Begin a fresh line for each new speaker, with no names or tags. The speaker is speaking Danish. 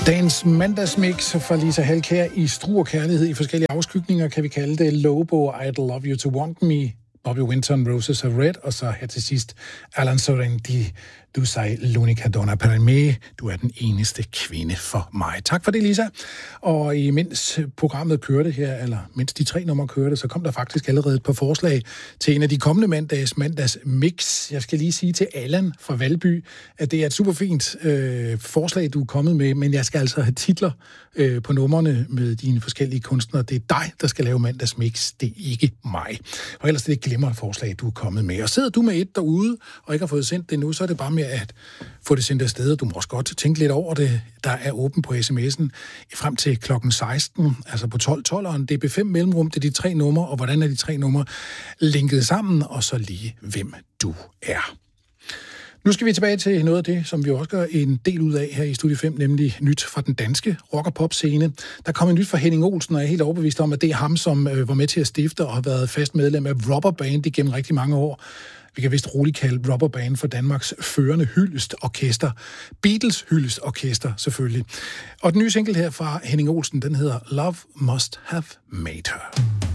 Dagens mandagsmix fra Lisa Halkær i Struer Kærlighed i forskellige afskygninger, kan vi kalde det. Lobo, I'd Love You to Want Me, Bobby Winton, Roses Have Red, og så her til sidst Alan Sorrenti, Du sei l'unica donna per me, du er den eneste kvinde for mig. Tak for det, Lisa. Og imens programmet kørte her, eller mens de 3 numre kørte, så kom der faktisk allerede et par forslag til en af de kommende mandagsmix. Jeg skal lige sige til Allan fra Valby, at det er et super fint forslag, du er kommet med, men jeg skal altså have titler på numrene med dine forskellige kunstnere. Det er dig, der skal lave mandagsmix, det er ikke mig. Og ellers er det et glimrende forslag, du er kommet med. Og sidder du med et derude, og ikke har fået sendt det nu, så er det bare med at få det sendt afsted. Du må også godt tænke lidt over det. Der er åben på sms'en frem til klokken 16, altså på 12'eren. Det er B5 mellemrum, det er de 3 numre, og hvordan er de 3 numre linket sammen, og så lige hvem du er. Nu skal vi tilbage til noget af det, som vi også gør en del ud af her i Studie 5, nemlig nyt fra den danske rock- og pop-scene. Der kom en nyt fra Henning Olsen, og jeg er helt overbevist om, at det er ham, som var med til at stifte og har været fast medlem af Rubber Band igennem rigtig mange år. Vi kan vist roligt kalde Rubber Band for Danmarks førende hyldestorkester. Beatles hyldestorkester, selvfølgelig. Og den nye single her fra Henning Olsen, den hedder Love Must Have Made Her.